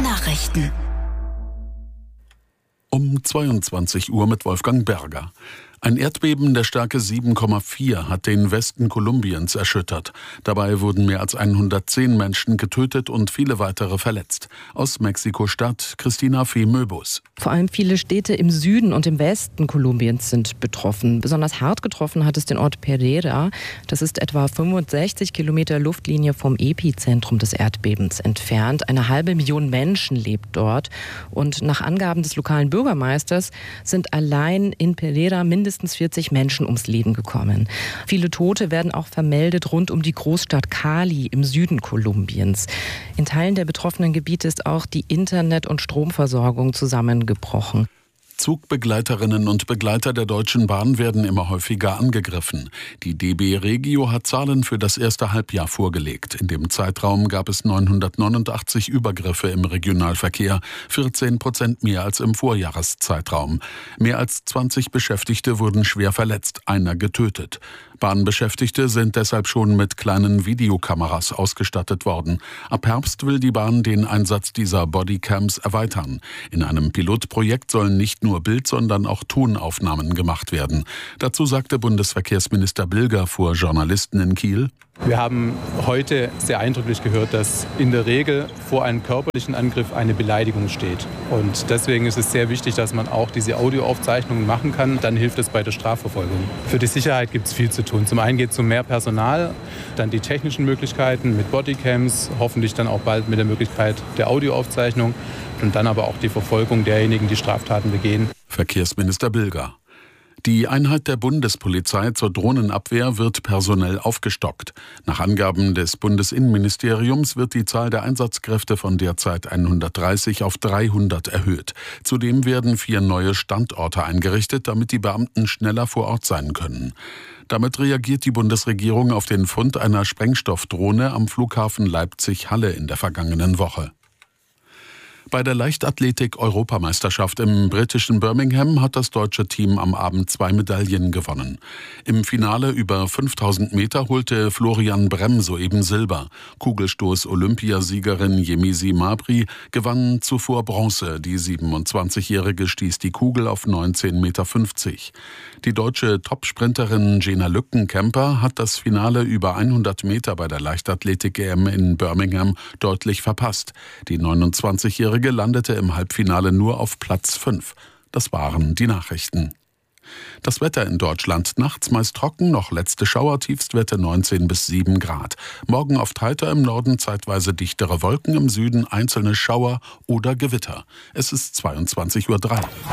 Nachrichten. Um 22 Uhr mit Wolfgang Berger. Ein Erdbeben der Stärke 7,4 hat den Westen Kolumbiens erschüttert. Dabei wurden mehr als 110 Menschen getötet und viele weitere verletzt. Aus Mexiko-Stadt, Christina Fee-Möbus. Vor allem viele Städte im Süden und im Westen Kolumbiens sind betroffen. Besonders hart getroffen hat es den Ort Pereira. Das ist etwa 65 Kilometer Luftlinie vom Epizentrum des Erdbebens entfernt. 500.000 Menschen lebt dort. Und nach Angaben des lokalen Bürgermeisters sind allein in Pereira mindestens 40 Menschen ums Leben gekommen. Viele Tote werden auch vermeldet rund um die Großstadt Cali im Süden Kolumbiens. In Teilen der betroffenen Gebiete ist auch die Internet- und Stromversorgung zusammengebrochen. Zugbegleiterinnen und Begleiter der Deutschen Bahn werden immer häufiger angegriffen. Die DB Regio hat Zahlen für das erste Halbjahr vorgelegt. In dem Zeitraum gab es 989 Übergriffe im Regionalverkehr, 14% mehr als im Vorjahreszeitraum. Mehr als 20 Beschäftigte wurden schwer verletzt, einer getötet. Bahnbeschäftigte sind deshalb schon mit kleinen Videokameras ausgestattet worden. Ab Herbst will die Bahn den Einsatz dieser Bodycams erweitern. In einem Pilotprojekt sollen nicht nur Bild-, sondern auch Tonaufnahmen gemacht werden. Dazu sagte Bundesverkehrsminister Bilger vor Journalisten in Kiel: Wir haben heute sehr eindrücklich gehört, dass in der Regel vor einem körperlichen Angriff eine Beleidigung steht. Und deswegen ist es sehr wichtig, dass man auch diese Audioaufzeichnungen machen kann. Dann hilft es bei der Strafverfolgung. Für die Sicherheit gibt es viel zu tun. Zum einen geht es um mehr Personal, dann die technischen Möglichkeiten mit Bodycams, hoffentlich dann auch bald mit der Möglichkeit der Audioaufzeichnung und dann aber auch die Verfolgung derjenigen, die Straftaten begehen. Verkehrsminister Bilger. Die Einheit der Bundespolizei zur Drohnenabwehr wird personell aufgestockt. Nach Angaben des Bundesinnenministeriums wird die Zahl der Einsatzkräfte von derzeit 130 auf 300 erhöht. Zudem werden 4 neue Standorte eingerichtet, damit die Beamten schneller vor Ort sein können. Damit reagiert die Bundesregierung auf den Fund einer Sprengstoffdrohne am Flughafen Leipzig-Halle in der vergangenen Woche. Bei der Leichtathletik-Europameisterschaft im britischen Birmingham hat das deutsche Team am Abend 2 Medaillen gewonnen. Im Finale über 5000 Meter holte Florian Bremm soeben Silber. Kugelstoß-Olympiasiegerin Yemisi Mabry gewann zuvor Bronze. Die 27-Jährige stieß die Kugel auf 19,50 Meter. Die deutsche Topsprinterin Jena Lückenkämper hat das Finale über 100 Meter bei der Leichtathletik-EM in Birmingham deutlich verpasst. Die 29-Jährige landete im Halbfinale nur auf Platz 5. Das waren die Nachrichten. Das Wetter in Deutschland: nachts meist trocken, noch letzte Schauer, Tiefstwerte 19 bis 7 Grad. Morgen oft heiter, im Norden zeitweise dichtere Wolken, im Süden einzelne Schauer oder Gewitter. Es ist 22:03 Uhr.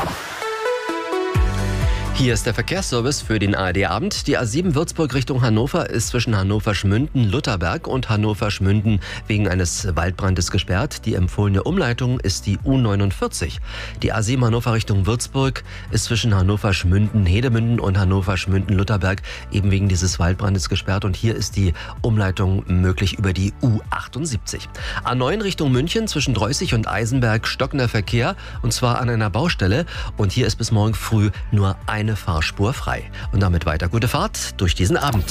Hier ist der Verkehrsservice für den ARD-Abend. Die A7 Würzburg Richtung Hannover ist zwischen Hannover-Schmünden-Lutherberg und Hannover-Schmünden wegen eines Waldbrandes gesperrt. Die empfohlene Umleitung ist die U49. Die A7 Hannover Richtung Würzburg ist zwischen Hannover-Schmünden-Hedemünden und Hannover-Schmünden-Lutherberg eben wegen dieses Waldbrandes gesperrt. Und hier ist die Umleitung möglich über die U78. A9 Richtung München zwischen Dreußig und Eisenberg stockender Verkehr, und zwar an einer Baustelle. Und hier ist bis morgen früh nur eine Fahrspur frei. Und damit weiter gute Fahrt durch diesen Abend.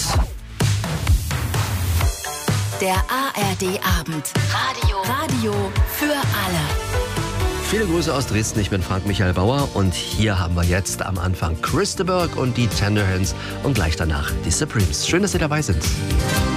Der ARD-Abend. Radio für alle. Viele Grüße aus Dresden, ich bin Frank-Michael Bauer und hier haben wir jetzt am Anfang Chris de Burgh und die Tenderhands und gleich danach die Supremes. Schön, dass Sie dabei sind.